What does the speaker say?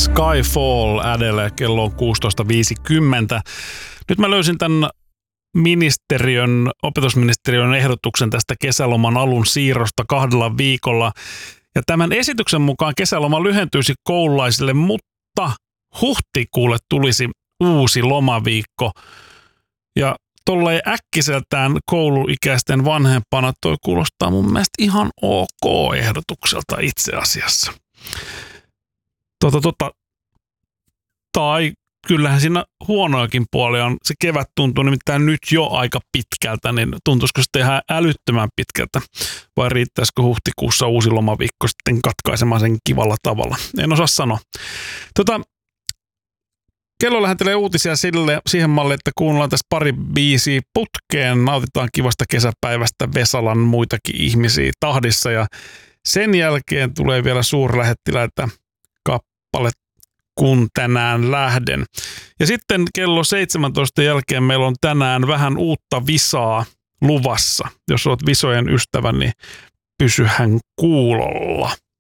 Skyfall Adele, kello on 16.50. Nyt mä löysin tämän opetusministeriön ehdotuksen tästä kesäloman alun siirrosta 2 viikolla. Ja tämän esityksen mukaan kesäloma lyhentyisi koululaisille, mutta huhtikuulle tulisi uusi lomaviikko. Ja tolleen äkkiseltään kouluikäisten vanhempana toi kuulostaa mun mielestä ihan ok ehdotukselta itse asiassa. Tai kyllähän siinä huonoakin puolia on. Se kevät tuntuu nimittäin nyt jo aika pitkältä, niin tuntuisiko se ihan älyttömän pitkältä? Vai riittäisikö huhtikuussa uusi lomaviikko sitten katkaisemaan sen kivalla tavalla? En osaa sanoa. Kello lähentelee uutisia siihen malliin, että kuunnellaan tässä pari biisiä putkeen. Nautitaan kivasta kesäpäivästä Vesalan muitakin ihmisiä tahdissa. Ja sen jälkeen tulee vielä suurlähettiläitä kappale Kun tänään lähden. Ja sitten kello 17 jälkeen meillä on tänään vähän uutta visaa luvassa. Jos olet visojen ystävä, niin pysyhän kuulolla.